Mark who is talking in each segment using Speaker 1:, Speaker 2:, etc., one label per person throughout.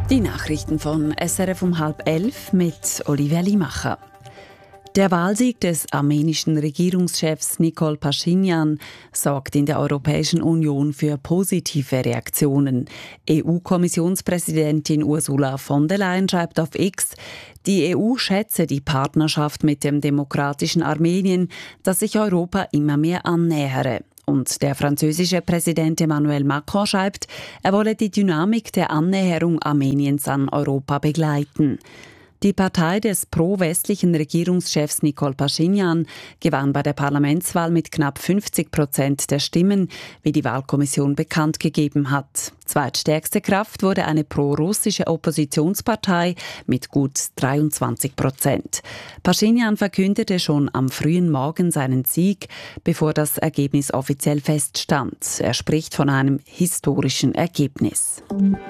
Speaker 1: Die Nachrichten von SRF um 10:30 mit Olivia Limacher. Der Wahlsieg des armenischen Regierungschefs Nikol Paschinjan sorgt in der Europäischen Union für positive Reaktionen. EU-Kommissionspräsidentin Ursula von der Leyen schreibt auf X, die EU schätze die Partnerschaft mit dem demokratischen Armenien, das sich Europa immer mehr annähere. Und der französische Präsident Emmanuel Macron schreibt, er wolle die Dynamik der Annäherung Armeniens an Europa begleiten. Die Partei des pro-westlichen Regierungschefs Nikol Paschinjan gewann bei der Parlamentswahl mit knapp 50% der Stimmen, wie die Wahlkommission bekannt gegeben hat. Zweitstärkste Kraft wurde eine pro-russische Oppositionspartei mit gut 23%. Paschinjan verkündete schon am frühen Morgen seinen Sieg, bevor das Ergebnis offiziell feststand. Er spricht von einem historischen Ergebnis.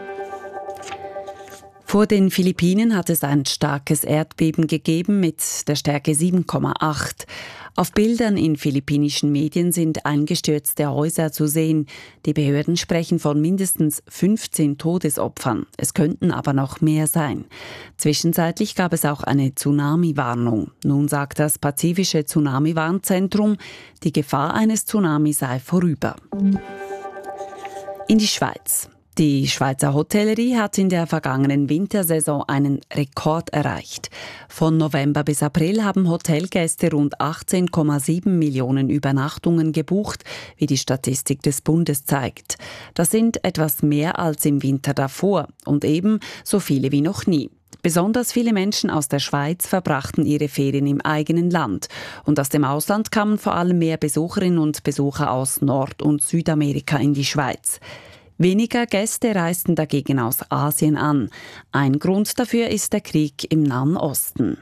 Speaker 1: Vor den Philippinen hat es ein starkes Erdbeben gegeben mit der Stärke 7,8. Auf Bildern in philippinischen Medien sind eingestürzte Häuser zu sehen. Die Behörden sprechen von mindestens 15 Todesopfern. Es könnten aber noch mehr sein. Zwischenzeitlich gab es auch eine Tsunami-Warnung. Nun sagt das Pazifische Tsunami-Warnzentrum, die Gefahr eines Tsunami sei vorüber. In die Schweiz. Die Schweizer Hotellerie hat in der vergangenen Wintersaison einen Rekord erreicht. Von November bis April haben Hotelgäste rund 18,7 Millionen Übernachtungen gebucht, wie die Statistik des Bundes zeigt. Das sind etwas mehr als im Winter davor und eben so viele wie noch nie. Besonders viele Menschen aus der Schweiz verbrachten ihre Ferien im eigenen Land. Und aus dem Ausland kamen vor allem mehr Besucherinnen und Besucher aus Nord- und Südamerika in die Schweiz. Weniger Gäste reisten dagegen aus Asien an. Ein Grund dafür ist der Krieg im Nahen Osten.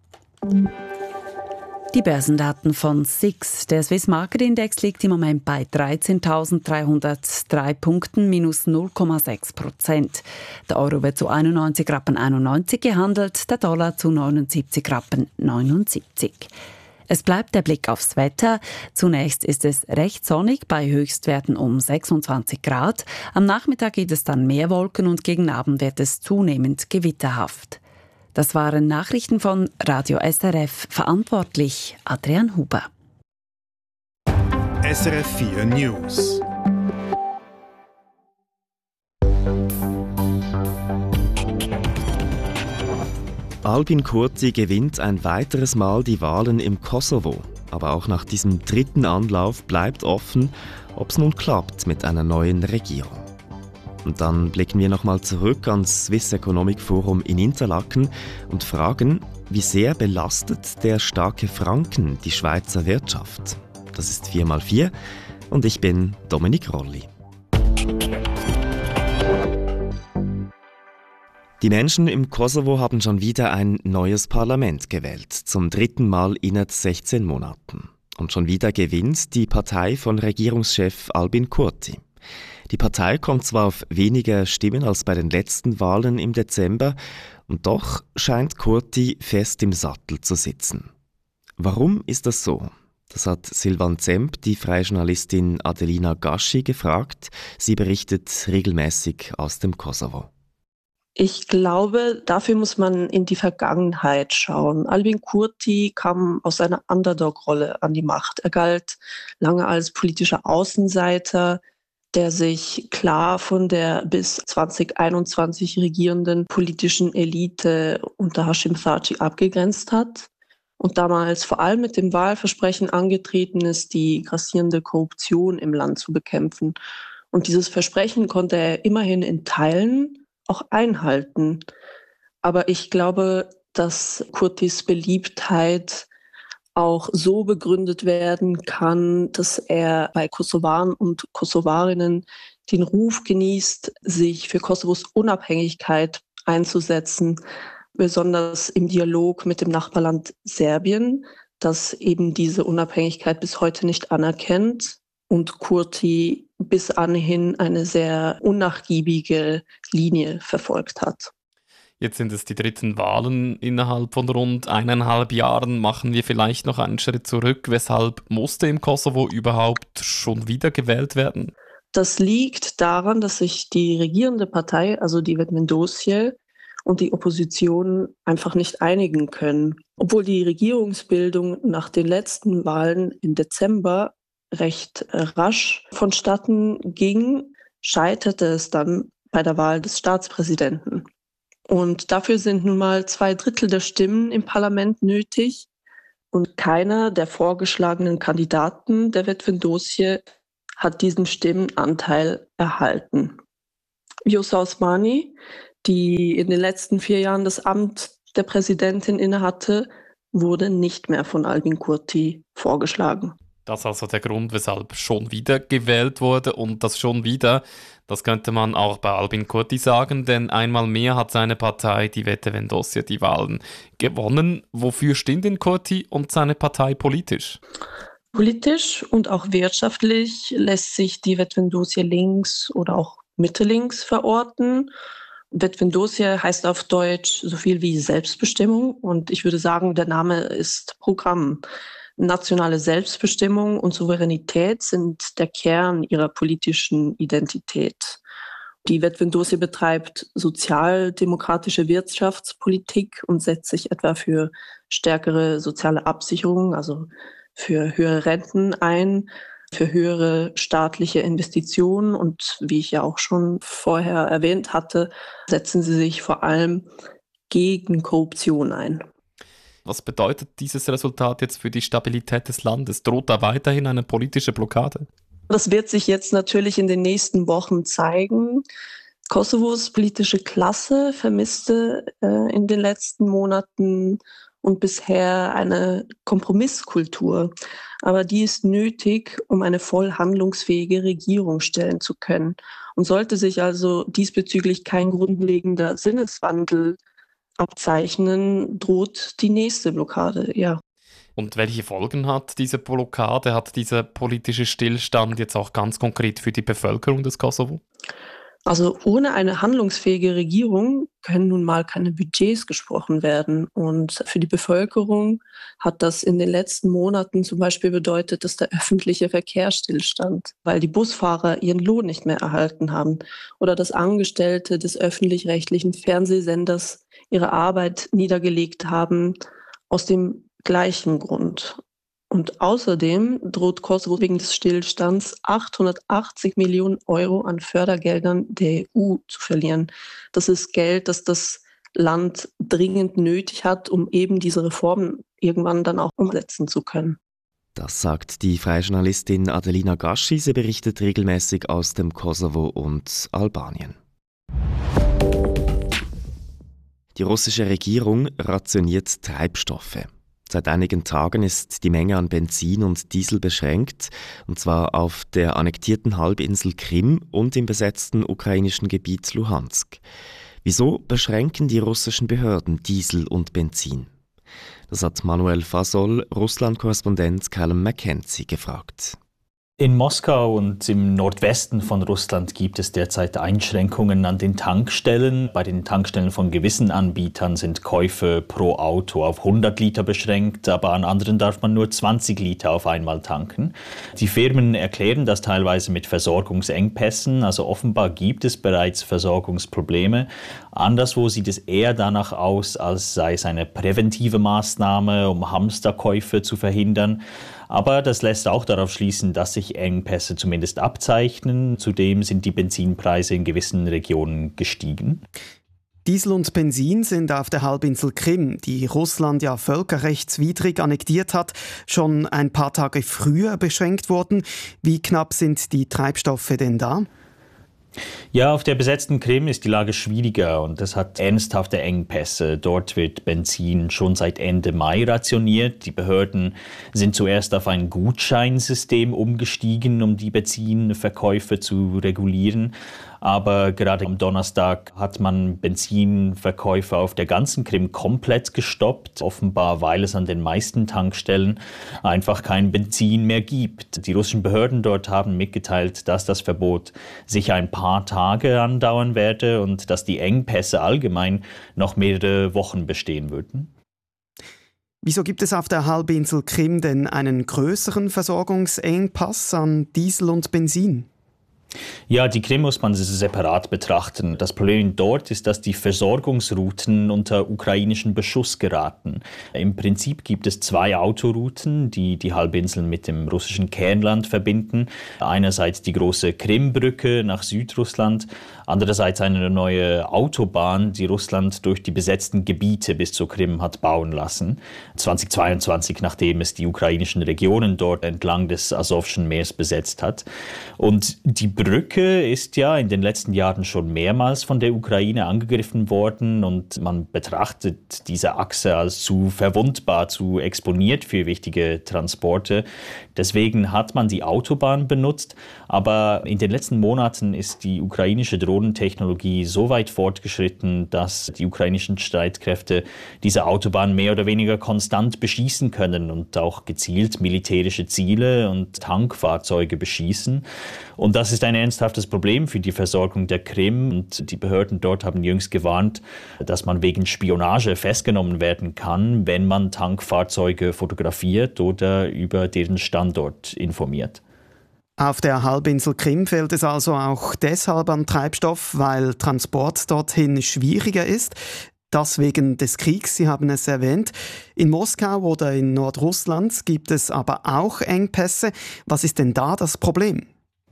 Speaker 1: Die Börsendaten von SIX. Der Swiss Market Index liegt im Moment bei 13.303 Punkten, minus 0,6%. Der Euro wird zu 91,91 gehandelt, der Dollar zu 79,79. Es bleibt der Blick aufs Wetter. Zunächst ist es recht sonnig bei Höchstwerten um 26 Grad. Am Nachmittag gibt es dann mehr Wolken und gegen Abend wird es zunehmend gewitterhaft. Das waren Nachrichten von Radio SRF. Verantwortlich Adrian Huber.
Speaker 2: SRF 4 News.
Speaker 3: Albin Kurti gewinnt ein weiteres Mal die Wahlen im Kosovo. Aber auch nach diesem dritten Anlauf bleibt offen, ob es nun klappt mit einer neuen Regierung. Und dann blicken wir nochmal zurück ans Swiss Economic Forum in Interlaken und fragen, wie sehr belastet der starke Franken die Schweizer Wirtschaft? Das ist 4x4 und ich bin Dominik Rolli. Die Menschen im Kosovo haben schon wieder ein neues Parlament gewählt, zum dritten Mal innerhalb 16 Monaten. Und schon wieder gewinnt die Partei von Regierungschef Albin Kurti. Die Partei kommt zwar auf weniger Stimmen als bei den letzten Wahlen im Dezember, und doch scheint Kurti fest im Sattel zu sitzen. Warum ist das so? Das hat Silvan Zemp, die freie Journalistin Adelina Gaschi, gefragt. Sie berichtet regelmäßig aus dem Kosovo.
Speaker 4: Ich glaube, dafür muss man in die Vergangenheit schauen. Albin Kurti kam aus einer Underdog-Rolle an die Macht. Er galt lange als politischer Außenseiter, der sich klar von der bis 2021 regierenden politischen Elite unter Hashim Thaçi abgegrenzt hat und damals vor allem mit dem Wahlversprechen angetreten ist, die grassierende Korruption im Land zu bekämpfen. Und dieses Versprechen konnte er immerhin in Teilen auch einhalten. Aber ich glaube, dass Kurtis Beliebtheit auch so begründet werden kann, dass er bei Kosovaren und Kosovarinnen den Ruf genießt, sich für Kosovos Unabhängigkeit einzusetzen, besonders im Dialog mit dem Nachbarland Serbien, das eben diese Unabhängigkeit bis heute nicht anerkennt und Kurti bis anhin eine sehr unnachgiebige Linie verfolgt hat.
Speaker 5: Jetzt sind es die dritten Wahlen innerhalb von rund 1,5 Jahren. Machen wir vielleicht noch einen Schritt zurück. Weshalb musste im Kosovo überhaupt schon wieder gewählt werden?
Speaker 4: Das liegt daran, dass sich die regierende Partei, also die Vetmendosje, und die Opposition einfach nicht einigen können. Obwohl die Regierungsbildung nach den letzten Wahlen im Dezember recht rasch vonstatten ging, scheiterte es dann bei der Wahl des Staatspräsidenten. Und dafür sind nun mal 2/3 der Stimmen im Parlament nötig. Und keiner der vorgeschlagenen Kandidaten der Vetmendosje hat diesen Stimmenanteil erhalten. Vjosa Osmani, die in den letzten 4 Jahren das Amt der Präsidentin innehatte, wurde nicht mehr von Albin Kurti vorgeschlagen.
Speaker 5: Das ist also der Grund, weshalb schon wieder gewählt wurde und das schon wieder, das könnte man auch bei Albin Kurti sagen, denn einmal mehr hat seine Partei, die Vetmendosje, die Wahlen gewonnen. Wofür steht denn Kurti und seine Partei politisch?
Speaker 4: Politisch und auch wirtschaftlich lässt sich die Vetmendosje links oder auch Mitte-links verorten. Vetmendosje heißt auf Deutsch so viel wie Selbstbestimmung und ich würde sagen, der Name ist Programm. Nationale Selbstbestimmung und Souveränität sind der Kern ihrer politischen Identität. Die Vetmendosje betreibt sozialdemokratische Wirtschaftspolitik und setzt sich etwa für stärkere soziale Absicherung, also für höhere Renten ein, für höhere staatliche Investitionen und wie ich ja auch schon vorher erwähnt hatte, setzen sie sich vor allem gegen Korruption ein.
Speaker 5: Was bedeutet dieses Resultat jetzt für die Stabilität des Landes? Droht da weiterhin eine politische Blockade?
Speaker 4: Das wird sich jetzt natürlich in den nächsten Wochen zeigen. Kosovos politische Klasse vermisste in den letzten Monaten und bisher eine Kompromisskultur. Aber die ist nötig, um eine voll handlungsfähige Regierung stellen zu können. Und sollte sich also diesbezüglich kein grundlegender Sinneswandel abzeichnen, droht die nächste Blockade, ja.
Speaker 5: Und welche Folgen hat diese Blockade, hat dieser politische Stillstand jetzt auch ganz konkret für die Bevölkerung des Kosovo?
Speaker 4: Also ohne eine handlungsfähige Regierung können nun mal keine Budgets gesprochen werden. Und für die Bevölkerung hat das in den letzten Monaten zum Beispiel bedeutet, dass der öffentliche Verkehr stillstand, weil die Busfahrer ihren Lohn nicht mehr erhalten haben oder dass Angestellte des öffentlich-rechtlichen Fernsehsenders ihre Arbeit niedergelegt haben aus dem gleichen Grund. Und außerdem droht Kosovo wegen des Stillstands 880 Millionen Euro an Fördergeldern der EU zu verlieren. Das ist Geld, das das Land dringend nötig hat, um eben diese Reformen irgendwann dann auch umsetzen zu können.
Speaker 3: Das sagt die freie Journalistin Adelina Gaschi. Sie berichtet regelmäßig aus dem Kosovo und Albanien. Die russische Regierung rationiert Treibstoffe. Seit einigen Tagen ist die Menge an Benzin und Diesel beschränkt, und zwar auf der annektierten Halbinsel Krim und im besetzten ukrainischen Gebiet Luhansk. Wieso beschränken die russischen Behörden Diesel und Benzin? Das hat Manuel Fasol, Russland-Korrespondent Callum Mackenzie, gefragt.
Speaker 6: In Moskau und im Nordwesten von Russland gibt es derzeit Einschränkungen an den Tankstellen. Bei den Tankstellen von gewissen Anbietern sind Käufe pro Auto auf 100 Liter beschränkt, aber an anderen darf man nur 20 Liter auf einmal tanken. Die Firmen erklären das teilweise mit Versorgungsengpässen, also offenbar gibt es bereits Versorgungsprobleme. Anderswo sieht es eher danach aus, als sei es eine präventive Maßnahme, um Hamsterkäufe zu verhindern. Aber das lässt auch darauf schließen, dass sich Engpässe zumindest abzeichnen. Zudem sind die Benzinpreise in gewissen Regionen gestiegen.
Speaker 7: Diesel und Benzin sind auf der Halbinsel Krim, die Russland ja völkerrechtswidrig annektiert hat, schon ein paar Tage früher beschränkt worden. Wie knapp sind die Treibstoffe denn da?
Speaker 6: Ja, auf der besetzten Krim ist die Lage schwieriger und es hat ernsthafte Engpässe. Dort wird Benzin schon seit Ende Mai rationiert. Die Behörden sind zuerst auf ein Gutscheinsystem umgestiegen, um die Benzinverkäufe zu regulieren. Aber gerade am Donnerstag hat man Benzinverkäufe auf der ganzen Krim komplett gestoppt. Offenbar, weil es an den meisten Tankstellen einfach kein Benzin mehr gibt. Die russischen Behörden dort haben mitgeteilt, dass das Verbot sicher ein paar Tage andauern werde und dass die Engpässe allgemein noch mehrere Wochen bestehen würden.
Speaker 7: Wieso gibt es auf der Halbinsel Krim denn einen größeren Versorgungsengpass an Diesel und Benzin?
Speaker 6: Ja, die Krim muss man separat betrachten. Das Problem dort ist, dass die Versorgungsrouten unter ukrainischen Beschuss geraten. Im Prinzip gibt es 2 Autorouten, die die Halbinsel mit dem russischen Kernland verbinden. Einerseits die große Krimbrücke nach Südrussland, andererseits eine neue Autobahn, die Russland durch die besetzten Gebiete bis zur Krim hat bauen lassen. 2022, nachdem es die ukrainischen Regionen dort entlang des Asowschen Meers besetzt hat. Und die Brücke ist ja in den letzten Jahren schon mehrmals von der Ukraine angegriffen worden und man betrachtet diese Achse als zu verwundbar, zu exponiert für wichtige Transporte. Deswegen hat man die Autobahn benutzt, aber in den letzten Monaten ist die ukrainische Drohnentechnologie so weit fortgeschritten, dass die ukrainischen Streitkräfte diese Autobahn mehr oder weniger konstant beschießen können und auch gezielt militärische Ziele und Tankfahrzeuge beschießen. Und das ist ein ernsthaftes Problem für die Versorgung der Krim. Und die Behörden dort haben jüngst gewarnt, dass man wegen Spionage festgenommen werden kann, wenn man Tankfahrzeuge fotografiert oder über deren Standort informiert.
Speaker 7: Auf der Halbinsel Krim fehlt es also auch deshalb an Treibstoff, weil Transport dorthin schwieriger ist. Das wegen des Kriegs, Sie haben es erwähnt. In Moskau oder in Nordrussland gibt es aber auch Engpässe. Was ist denn da das Problem?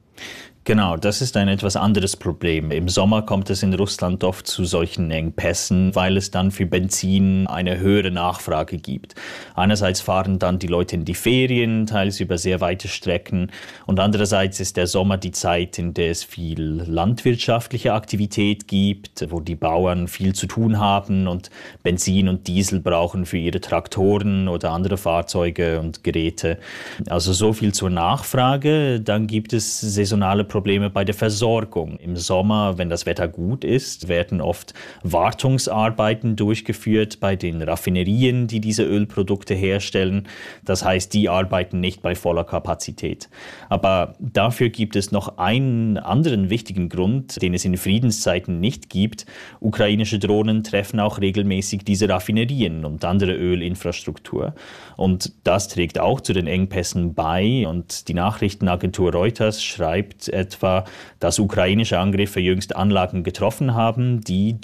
Speaker 6: Genau, das ist ein etwas anderes Problem. Im Sommer kommt es in Russland oft zu solchen Engpässen, weil es dann für Benzin eine höhere Nachfrage gibt. Einerseits fahren dann die Leute in die Ferien, teils über sehr weite Strecken, und andererseits ist der Sommer die Zeit, in der es viel landwirtschaftliche Aktivität gibt, wo die Bauern viel zu tun haben und Benzin und Diesel brauchen für ihre Traktoren oder andere Fahrzeuge und Geräte. Also so viel zur Nachfrage. Dann gibt es saisonale Probleme bei der Versorgung. Im Sommer, wenn das Wetter gut ist, werden oft Wartungsarbeiten durchgeführt bei den Raffinerien, die diese Ölprodukte herstellen. Das heißt, die arbeiten nicht bei voller Kapazität. Aber dafür gibt es noch einen anderen wichtigen Grund, den es in Friedenszeiten nicht gibt. Ukrainische Drohnen treffen auch regelmäßig diese Raffinerien und andere Ölinfrastruktur. Und das trägt auch zu den Engpässen bei. Und die Nachrichtenagentur Reuters schreibt etwa, dass ukrainische Angriffe jüngst Anlagen getroffen haben, die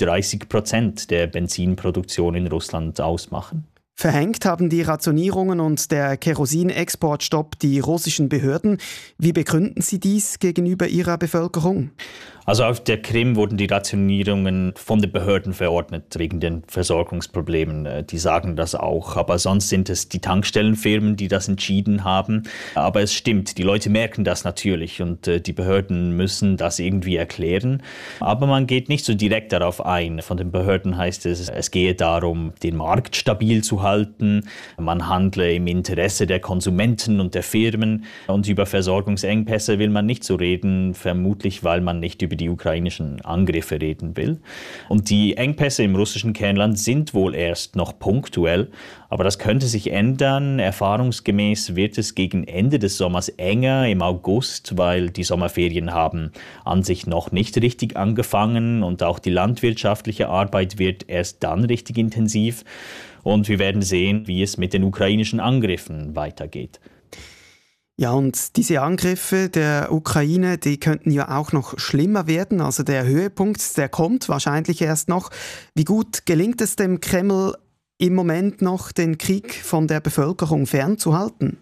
Speaker 6: 30% der Benzinproduktion in Russland ausmachen.
Speaker 7: Verhängt haben die Rationierungen und der Kerosinexportstopp die russischen Behörden. Wie begründen Sie dies gegenüber Ihrer Bevölkerung?
Speaker 6: Also auf der Krim wurden die Rationierungen von den Behörden verordnet wegen den Versorgungsproblemen. Die sagen das auch. Aber sonst sind es die Tankstellenfirmen, die das entschieden haben. Aber es stimmt, die Leute merken das natürlich und die Behörden müssen das irgendwie erklären. Aber man geht nicht so direkt darauf ein. Von den Behörden heißt es, es gehe darum, den Markt stabil zu halten. Man handle im Interesse der Konsumenten und der Firmen. Und über Versorgungsengpässe will man nicht so reden, vermutlich weil man nicht über die ukrainischen Angriffe reden will. Und die Engpässe im russischen Kernland sind wohl erst noch punktuell, aber das könnte sich ändern. Erfahrungsgemäß wird es gegen Ende des Sommers enger im August, weil die Sommerferien haben an sich noch nicht richtig angefangen und auch die landwirtschaftliche Arbeit wird erst dann richtig intensiv. Und wir werden sehen, wie es mit den ukrainischen Angriffen weitergeht.
Speaker 7: Ja, und diese Angriffe der Ukraine, die könnten ja auch noch schlimmer werden. Also der Höhepunkt, der kommt wahrscheinlich erst noch. Wie gut gelingt es dem Kreml im Moment noch, den Krieg von der Bevölkerung fernzuhalten?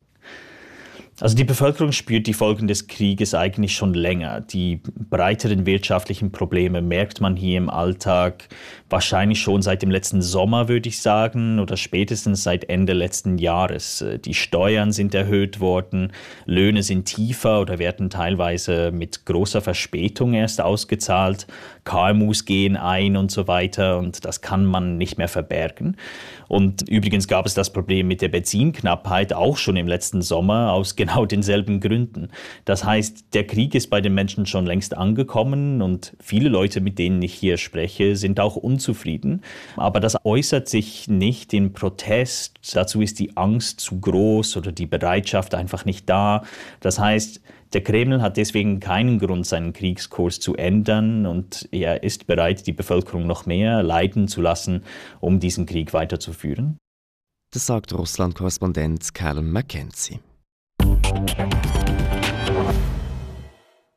Speaker 6: Also die Bevölkerung spürt die Folgen des Krieges eigentlich schon länger. Die breiteren wirtschaftlichen Probleme merkt man hier im Alltag wahrscheinlich schon seit dem letzten Sommer, würde ich sagen, oder spätestens seit Ende letzten Jahres. Die Steuern sind erhöht worden, Löhne sind tiefer oder werden teilweise mit großer Verspätung erst ausgezahlt, KMUs gehen ein und so weiter und das kann man nicht mehr verbergen. Und übrigens gab es das Problem mit der Benzinknappheit auch schon im letzten Sommer aus genau denselben Gründen. Das heißt, der Krieg ist bei den Menschen schon längst angekommen und viele Leute, mit denen ich hier spreche, sind auch unzufrieden. Aber das äußert sich nicht in Protest. Dazu ist die Angst zu groß oder die Bereitschaft einfach nicht da. Das heißt, der Kreml hat deswegen keinen Grund, seinen Kriegskurs zu ändern und er ist bereit, die Bevölkerung noch mehr leiden zu lassen, um diesen Krieg weiterzuführen.
Speaker 3: Das sagt Russland-Korrespondent Callum McKenzie.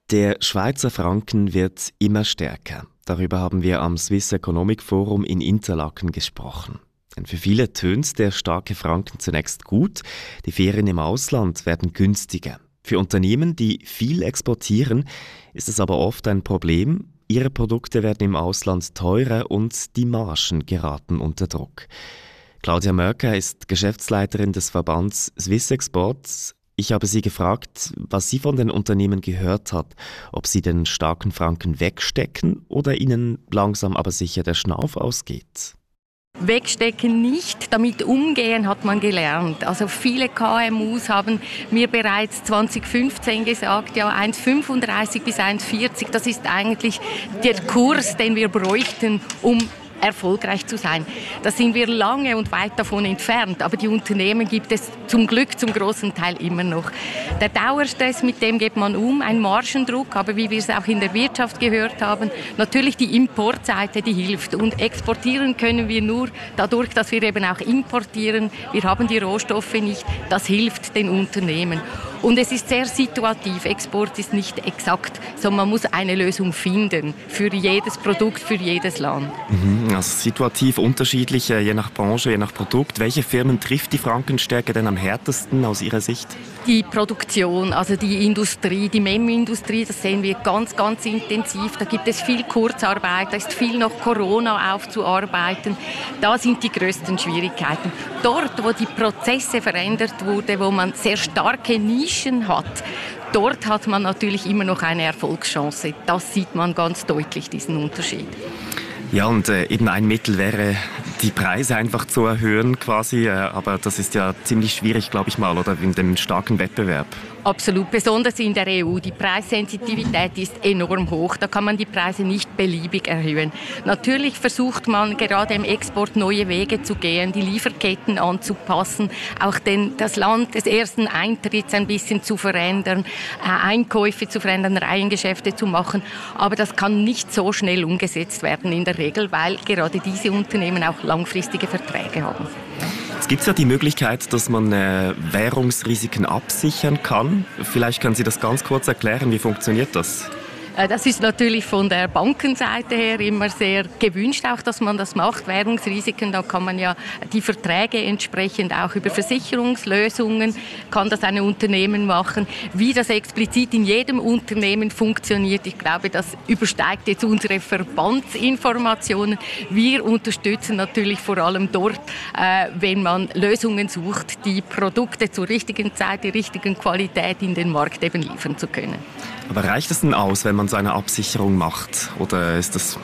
Speaker 3: Der Schweizer Franken wird immer stärker. Darüber haben wir am Swiss Economic Forum in Interlaken gesprochen. Denn für viele tönt der starke Franken zunächst gut. Die Ferien im Ausland werden günstiger. Für Unternehmen, die viel exportieren, ist es aber oft ein Problem. Ihre Produkte werden im Ausland teurer und die Margen geraten unter Druck. Claudia Mörker ist Geschäftsleiterin des Verbands Swiss Exports. Ich habe sie gefragt, was sie von den Unternehmen gehört hat, ob sie den starken Franken wegstecken oder ihnen langsam aber sicher der Schnauf ausgeht.
Speaker 8: Wegstecken nicht, damit umgehen hat man gelernt. Also viele KMUs haben mir bereits 2015 gesagt, ja 1,35 bis 1,40, das ist eigentlich der Kurs, den wir bräuchten, um erfolgreich zu sein. Da sind wir lange und weit davon entfernt, aber die Unternehmen gibt es zum Glück zum großen Teil immer noch. Der Dauerstress, mit dem geht man um, ein Margendruck, aber wie wir es auch in der Wirtschaft gehört haben, natürlich die Importseite, die hilft. Und exportieren können wir nur dadurch, dass wir eben auch importieren. Wir haben die Rohstoffe nicht, das hilft den Unternehmen. Und es ist sehr situativ. Export ist nicht exakt, sondern man muss eine Lösung finden für jedes Produkt, für jedes Land.
Speaker 3: Also situativ unterschiedlich, je nach Branche, je nach Produkt. Welche Firmen trifft die Frankenstärke denn am härtesten aus Ihrer Sicht?
Speaker 8: Die Produktion, also die Industrie, die MEM-Industrie, das sehen wir ganz, ganz intensiv. Da gibt es viel Kurzarbeit, da ist viel noch Corona aufzuarbeiten. Da sind die größten Schwierigkeiten. Dort, wo die Prozesse verändert wurden, wo man sehr starke Nischen hat, dort hat man natürlich immer noch eine Erfolgschance. Das sieht man ganz deutlich, diesen Unterschied.
Speaker 3: Ja, und eben ein Mittel wäre, die Preise einfach zu erhöhen quasi, aber das ist ja ziemlich schwierig, glaube ich mal, oder in dem starken Wettbewerb.
Speaker 8: Absolut, besonders in der EU. Die Preissensitivität ist enorm hoch. Da kann man die Preise nicht beliebig erhöhen. Natürlich versucht man gerade im Export neue Wege zu gehen, die Lieferketten anzupassen, auch das Land des ersten Eintritts ein bisschen zu verändern, Einkäufe zu verändern, Reihengeschäfte zu machen. Aber das kann nicht so schnell umgesetzt werden in der Regel, weil gerade diese Unternehmen auch langfristige Verträge haben.
Speaker 3: Es gibt ja die Möglichkeit, dass man Währungsrisiken absichern kann. Vielleicht können Sie das ganz kurz erklären. Wie funktioniert das?
Speaker 8: Das ist natürlich von der Bankenseite her immer sehr gewünscht, auch, dass man das macht. Währungsrisiken, da kann man ja die Verträge entsprechend auch über Versicherungslösungen, kann das ein Unternehmen machen. Wie das explizit in jedem Unternehmen funktioniert, ich glaube, das übersteigt jetzt unsere Verbandsinformationen. Wir unterstützen natürlich vor allem dort, wenn man Lösungen sucht, die Produkte zur richtigen Zeit, die richtigen Qualität in den Markt eben liefern zu können.
Speaker 3: Aber reicht es denn aus, wenn man so eine Absicherung macht? Oder ist das...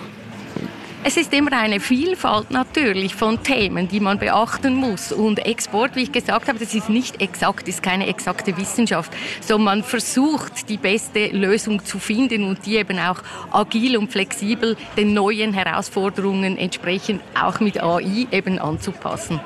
Speaker 8: Es ist immer eine Vielfalt natürlich von Themen, die man beachten muss. Und Export, wie ich gesagt habe, das ist nicht exakt, ist keine exakte Wissenschaft, sondern man versucht, die beste Lösung zu finden und die eben auch agil und flexibel den neuen Herausforderungen entsprechend auch mit AI eben anzupassen.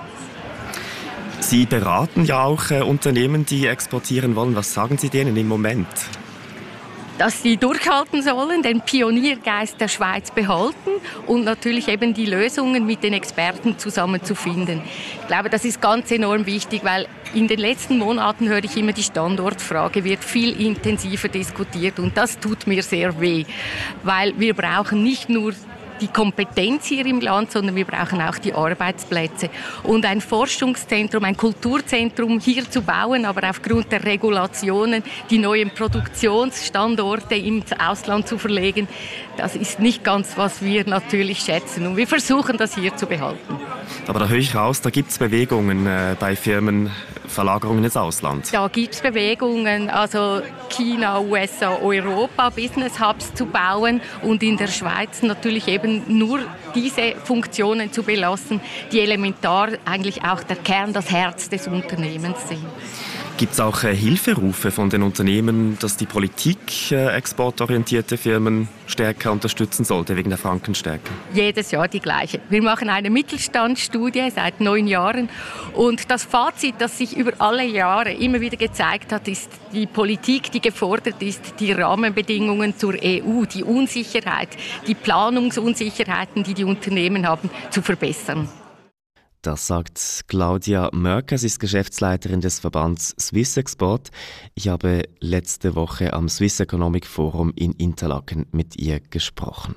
Speaker 3: Sie beraten ja auch Unternehmen, die exportieren wollen. Was sagen Sie denen im Moment?
Speaker 8: Dass sie durchhalten sollen, den Pioniergeist der Schweiz behalten und natürlich eben die Lösungen mit den Experten zusammen zu finden. Ich glaube, das ist ganz enorm wichtig, weil in den letzten Monaten höre ich immer, die Standortfrage wird viel intensiver diskutiert und das tut mir sehr weh, weil wir brauchen nicht nur die Kompetenz hier im Land, sondern wir brauchen auch die Arbeitsplätze. Und ein Forschungszentrum, ein Kulturzentrum hier zu bauen, aber aufgrund der Regulationen die neuen Produktionsstandorte ins Ausland zu verlegen, das ist nicht ganz, was wir natürlich schätzen. Und wir versuchen, das hier zu behalten.
Speaker 3: Aber da höre ich raus, da gibt es Bewegungen bei Firmen, Verlagerungen ins Ausland.
Speaker 8: Da gibt es Bewegungen, also China, USA, Europa, Business Hubs zu bauen und in der Schweiz natürlich eben nur diese Funktionen zu belassen, die elementar eigentlich auch der Kern, das Herz des Unternehmens sind.
Speaker 3: Gibt es auch Hilferufe von den Unternehmen, dass die Politik exportorientierte Firmen stärker unterstützen sollte wegen der Frankenstärke?
Speaker 8: Jedes Jahr die gleiche. Wir machen eine Mittelstandsstudie seit 9 Jahren und das Fazit, das sich über alle Jahre immer wieder gezeigt hat, ist die Politik, die gefordert ist, die Rahmenbedingungen zur EU, die Unsicherheit, die Planungsunsicherheiten, die die Unternehmen haben, zu verbessern.
Speaker 3: Das sagt Claudia Mörker, sie ist Geschäftsleiterin des Verbands Swiss Export. Ich habe letzte Woche am Swiss Economic Forum in Interlaken mit ihr gesprochen.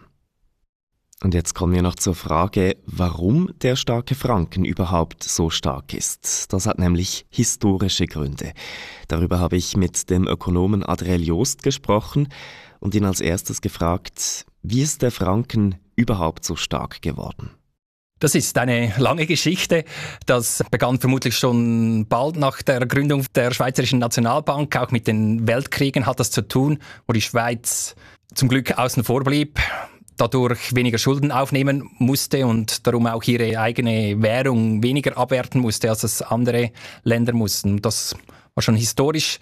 Speaker 3: Und jetzt kommen wir noch zur Frage, warum der starke Franken überhaupt so stark ist. Das hat nämlich historische Gründe. Darüber habe ich mit dem Ökonomen Adriel Joost gesprochen und ihn als erstes gefragt, wie ist der Franken überhaupt so stark geworden?
Speaker 9: Das ist eine lange Geschichte. Das begann vermutlich schon bald nach der Gründung der Schweizerischen Nationalbank. Auch mit den Weltkriegen hat das zu tun, wo die Schweiz zum Glück außen vor blieb, dadurch weniger Schulden aufnehmen musste und darum auch ihre eigene Währung weniger abwerten musste, als es andere Länder mussten. Das war schon historisch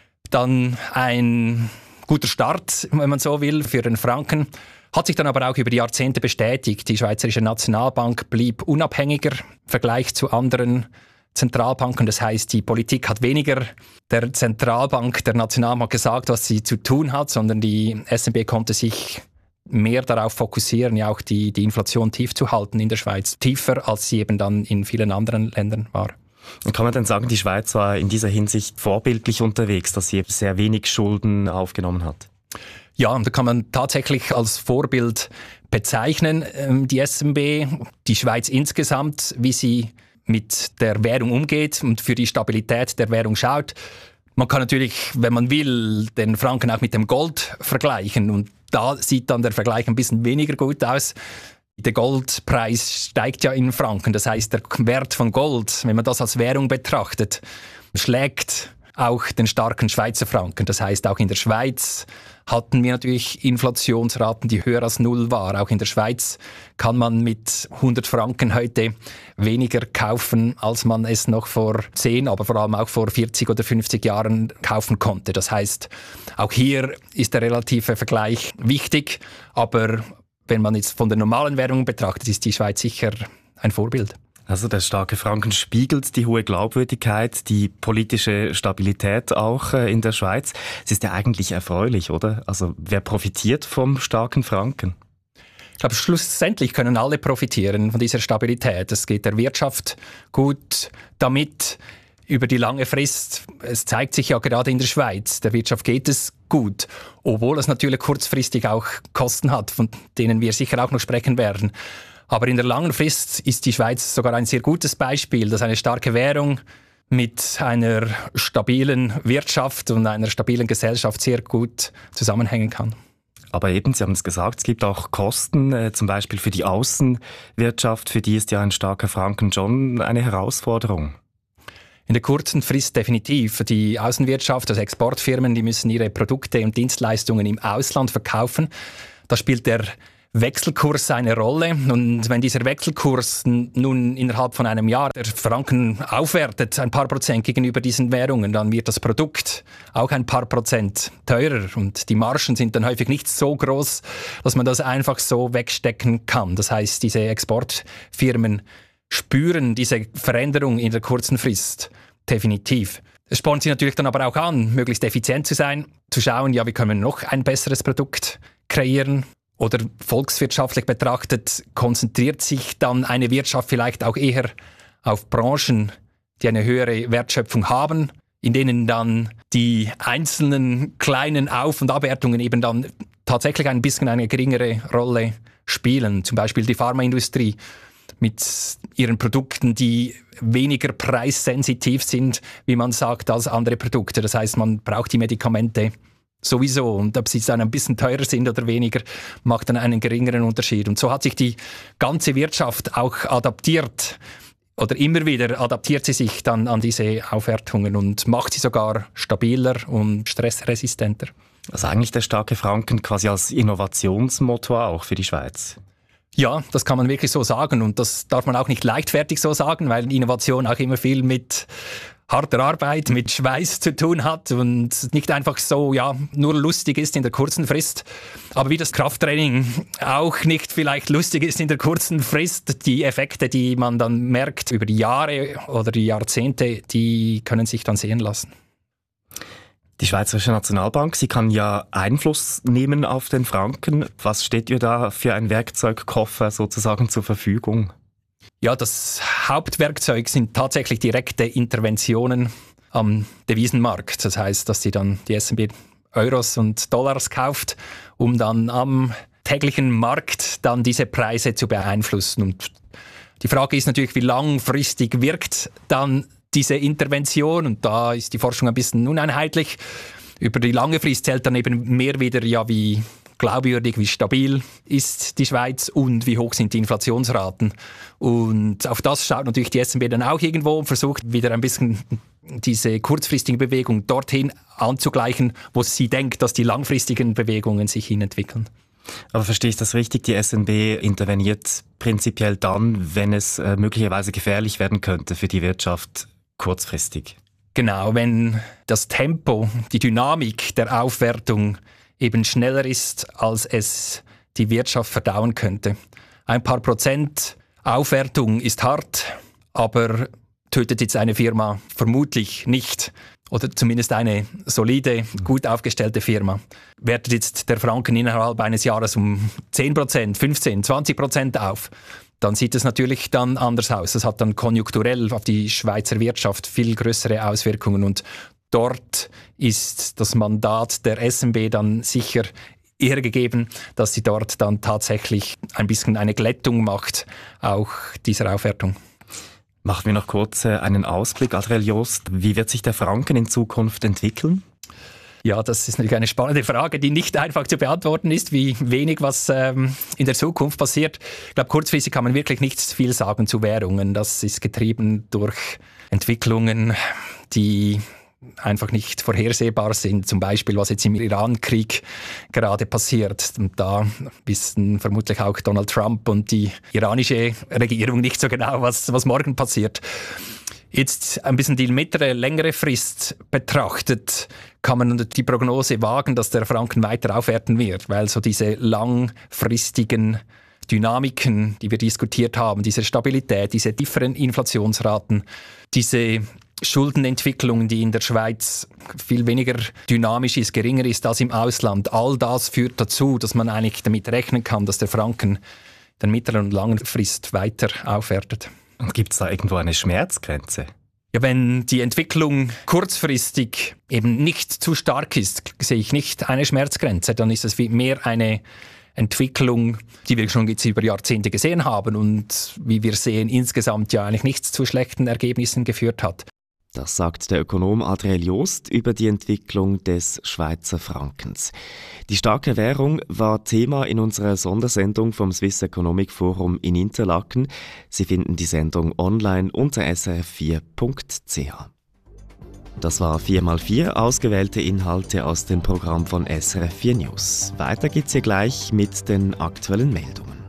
Speaker 9: dann ein guter Start, wenn man so will, für den Franken. Hat sich dann aber auch über die Jahrzehnte bestätigt. Die Schweizerische Nationalbank blieb unabhängiger im Vergleich zu anderen Zentralbanken. Das heisst, die Politik hat weniger der Zentralbank, der Nationalbank gesagt, was sie zu tun hat, sondern die SNB konnte sich mehr darauf fokussieren, ja auch die Inflation tief zu halten in der Schweiz. Tiefer, als sie eben dann in vielen anderen Ländern war.
Speaker 3: Kann man denn sagen, die Schweiz war in dieser Hinsicht vorbildlich unterwegs, dass sie sehr wenig Schulden aufgenommen hat?
Speaker 9: Ja, und da kann man tatsächlich als Vorbild bezeichnen, die SNB, die Schweiz insgesamt, wie sie mit der Währung umgeht und für die Stabilität der Währung schaut. Man kann natürlich, wenn man will, den Franken auch mit dem Gold vergleichen und da sieht dann der Vergleich ein bisschen weniger gut aus. Der Goldpreis steigt ja in Franken, das heißt der Wert von Gold, wenn man das als Währung betrachtet, schlägt auch den starken Schweizer Franken. Das heißt, auch in der Schweiz hatten wir natürlich Inflationsraten, die höher als 0 waren. Auch in der Schweiz kann man mit 100 Franken heute weniger kaufen, als man es noch vor 10, aber vor allem auch vor 40 oder 50 Jahren kaufen konnte. Das heißt, auch hier ist der relative Vergleich wichtig, aber wenn man jetzt von der normalen Währung betrachtet, ist die Schweiz sicher ein Vorbild.
Speaker 3: Also der starke Franken spiegelt die hohe Glaubwürdigkeit, die politische Stabilität auch in der Schweiz. Es ist ja eigentlich erfreulich, oder? Also wer profitiert vom starken Franken?
Speaker 9: Ich glaube, schlussendlich können alle profitieren von dieser Stabilität. Es geht der Wirtschaft gut damit über die lange Frist. Es zeigt sich ja gerade in der Schweiz, der Wirtschaft geht es gut, obwohl es natürlich kurzfristig auch Kosten hat, von denen wir sicher auch noch sprechen werden. Aber in der langen Frist ist die Schweiz sogar ein sehr gutes Beispiel, dass eine starke Währung mit einer stabilen Wirtschaft und einer stabilen Gesellschaft sehr gut zusammenhängen kann.
Speaker 3: Aber eben, Sie haben es gesagt, es gibt auch Kosten, zum Beispiel für die Außenwirtschaft, für die ist ja ein starker Franken schon eine Herausforderung.
Speaker 9: In der kurzen Frist definitiv. Die Außenwirtschaft, also Exportfirmen, die müssen ihre Produkte und Dienstleistungen im Ausland verkaufen. Da spielt der Wechselkurs eine Rolle. Und wenn dieser Wechselkurs nun innerhalb von einem Jahr der Franken aufwertet, ein paar Prozent gegenüber diesen Währungen, dann wird das Produkt auch ein paar Prozent teurer. Und die Margen sind dann häufig nicht so groß, dass man das einfach so wegstecken kann. Das heißt, diese Exportfirmen spüren diese Veränderung in der kurzen Frist definitiv. Es spornt sie natürlich dann aber auch an, möglichst effizient zu sein, zu schauen, ja, wie können wir noch ein besseres Produkt kreieren. Oder volkswirtschaftlich betrachtet konzentriert sich dann eine Wirtschaft vielleicht auch eher auf Branchen, die eine höhere Wertschöpfung haben, in denen dann die einzelnen kleinen Auf- und Abwertungen eben dann tatsächlich ein bisschen eine geringere Rolle spielen. Zum Beispiel die Pharmaindustrie mit ihren Produkten, die weniger preissensitiv sind, wie man sagt, als andere Produkte. Das heißt, man braucht die Medikamente sowieso. Und ob sie dann ein bisschen teurer sind oder weniger, macht dann einen geringeren Unterschied. Und so hat sich die ganze Wirtschaft auch adaptiert. Oder immer wieder adaptiert sie sich dann an diese Aufwertungen und macht sie sogar stabiler und stressresistenter.
Speaker 3: Also eigentlich der starke Franken quasi als Innovationsmotor auch für die Schweiz.
Speaker 9: Ja, das kann man wirklich so sagen. Und das darf man auch nicht leichtfertig so sagen, weil Innovation auch immer viel mit harter Arbeit, mit Schweiß zu tun hat und nicht einfach so, ja, nur lustig ist in der kurzen Frist. Aber wie das Krafttraining auch nicht vielleicht lustig ist in der kurzen Frist, die Effekte, die man dann merkt über die Jahre oder die Jahrzehnte, die können sich dann sehen lassen.
Speaker 3: Die Schweizerische Nationalbank, sie kann ja Einfluss nehmen auf den Franken. Was steht ihr da für ein Werkzeugkoffer sozusagen zur Verfügung?
Speaker 9: Ja, das Hauptwerkzeug sind tatsächlich direkte Interventionen am Devisenmarkt. Das heißt, dass die SNB Euros und Dollars kauft, um dann am täglichen Markt dann diese Preise zu beeinflussen. Und die Frage ist natürlich, wie langfristig wirkt dann diese Intervention? Und da ist die Forschung ein bisschen uneinheitlich. Über die lange Frist zählt dann eben mehr wieder, wie glaubwürdig, wie stabil ist die Schweiz und wie hoch sind die Inflationsraten. Und auf das schaut natürlich die SNB dann auch irgendwo und versucht wieder ein bisschen diese kurzfristige Bewegung dorthin anzugleichen, wo sie denkt, dass die langfristigen Bewegungen sich hin entwickeln.
Speaker 3: Aber verstehe ich das richtig? Die SNB interveniert prinzipiell dann, wenn es möglicherweise gefährlich werden könnte für die Wirtschaft kurzfristig.
Speaker 9: Genau, wenn das Tempo, die Dynamik der Aufwertung eben schneller ist, als es die Wirtschaft verdauen könnte. Ein paar Prozent Aufwertung ist hart, aber tötet jetzt eine Firma vermutlich nicht. Oder zumindest eine solide, gut aufgestellte Firma. Wertet jetzt der Franken innerhalb eines Jahres um 10%, 15%, 20% auf, dann sieht es natürlich dann anders aus. Das hat dann konjunkturell auf die Schweizer Wirtschaft viel größere Auswirkungen. Und dort ist das Mandat der SNB dann sicher eher gegeben, dass sie dort dann tatsächlich ein bisschen eine Glättung macht, auch dieser Aufwertung.
Speaker 3: Machen wir noch kurz einen Ausblick, Adriel Joost. Wie wird sich der Franken in Zukunft entwickeln?
Speaker 9: Ja, das ist natürlich eine spannende Frage, die nicht einfach zu beantworten ist, wie wenig was in der Zukunft passiert. Ich glaube, kurzfristig kann man wirklich nicht viel sagen zu Währungen. Das ist getrieben durch Entwicklungen, die einfach nicht vorhersehbar sind. Zum Beispiel, was jetzt im Iran-Krieg gerade passiert. Und da wissen vermutlich auch Donald Trump und die iranische Regierung nicht so genau, was morgen passiert. Jetzt ein bisschen die mittlere, längere Frist betrachtet, kann man die Prognose wagen, dass der Franken weiter aufwerten wird, weil so diese langfristigen Dynamiken, die wir diskutiert haben, diese Stabilität, diese tieferen Inflationsraten, diese Schuldenentwicklung, die in der Schweiz viel weniger dynamisch ist, geringer ist als im Ausland, all das führt dazu, dass man eigentlich damit rechnen kann, dass der Franken der mittleren und langen Frist weiter aufwertet.
Speaker 3: Und gibt es da irgendwo eine Schmerzgrenze?
Speaker 9: Ja, wenn die Entwicklung kurzfristig eben nicht zu stark ist, sehe ich nicht eine Schmerzgrenze, dann ist es mehr eine Entwicklung, die wir schon jetzt über Jahrzehnte gesehen haben und wie wir sehen, insgesamt ja eigentlich nichts zu schlechten Ergebnissen geführt hat.
Speaker 3: Das sagt der Ökonom Adriel Joost über die Entwicklung des Schweizer Frankens. Die starke Währung war Thema in unserer Sondersendung vom Swiss Economic Forum in Interlaken. Sie finden die Sendung online unter srf4.ch. Das war 4x4 ausgewählte Inhalte aus dem Programm von SRF4 News. Weiter geht's hier gleich mit den aktuellen Meldungen.